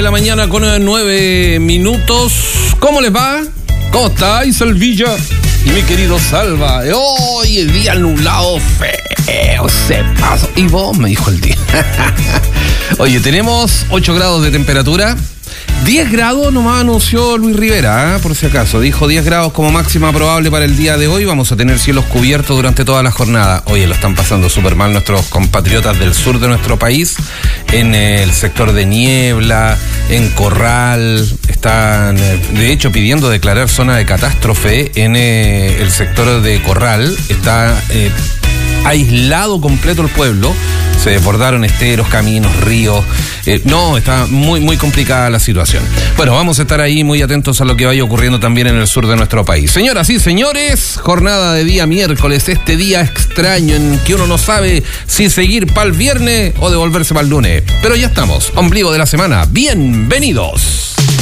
la mañana con 9 minutos. ¿Cómo les va? ¿Cómo estáis, Salvilla? Y mi querido Salva. Hoy el día nublado feo, se pasó. Y vos, me dijo el día. Oye, tenemos 8 grados de temperatura. 10 grados nomás anunció Luis Rivera, por si acaso. Dijo 10 grados como máxima probable para el día de hoy. Vamos a tener cielos cubiertos durante toda la jornada. Oye, lo están pasando súper mal nuestros compatriotas del sur de nuestro país. En el sector de Niebla, en Corral. Están, de hecho, pidiendo declarar zona de catástrofe en el sector de Corral. Está aislado completo el pueblo. Se desbordaron esteros, caminos, ríos. Está muy complicada la situación. Bueno, vamos a estar ahí muy atentos a lo que vaya ocurriendo también en el sur de nuestro país. Señoras y señores, jornada de día miércoles, este día extraño en que uno no sabe si seguir para el viernes o devolverse para el lunes. Pero ya estamos, ombligo de la semana. Bienvenidos.